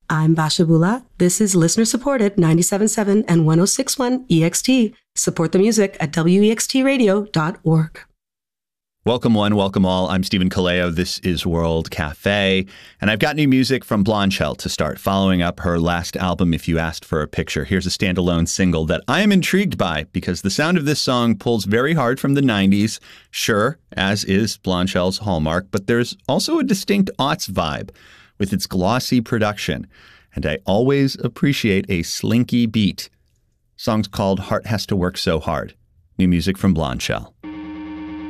I'm Basha Bula. This is listener-supported 97.7 and 106.1 EXT. Support the music at wextradio.org. Welcome one, welcome all. I'm Stephen Kaleo. This is World Cafe. And I've got new music from Blondshell to start, following up her last album, If You Asked for a Picture. Here's a standalone single that I am intrigued by because the sound of this song pulls very hard from the 90s, sure, as is Blondshell's hallmark, but there's also a distinct aughts vibe with its glossy production. And I always appreciate a slinky beat. Song's called Heart Has to Work So Hard. New music from Blondshell.